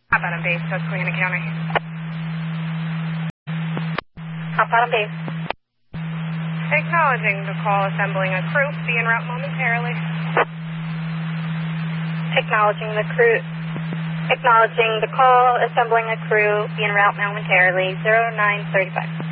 Hop out on base, Susquehanna County. Hop out on base. Acknowledging the call, assembling a crew. Be en route momentarily. Acknowledging the call, assembling a crew. Be en route momentarily. 0935.